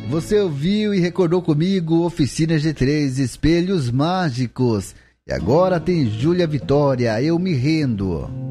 Você ouviu e recordou comigo Oficina G3, Espelhos Mágicos. E agora tem Júlia Vitória, Eu Me Rendo.